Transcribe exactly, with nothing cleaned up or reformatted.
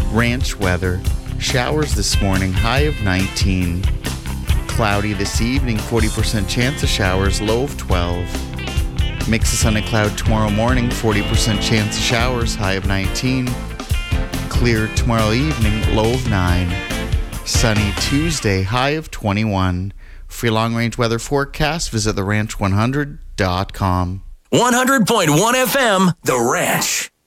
Ranch weather. Showers this morning, high of nineteen. Cloudy this evening, forty percent chance of showers, low of twelve. Mix of sun and cloud tomorrow morning, forty percent chance of showers, high of nineteen. Clear tomorrow evening, low of nine. Sunny Tuesday, high of twenty-one. For your long-range weather forecast, visit the ranch one hundred dot com. one hundred point one F M, The Ranch.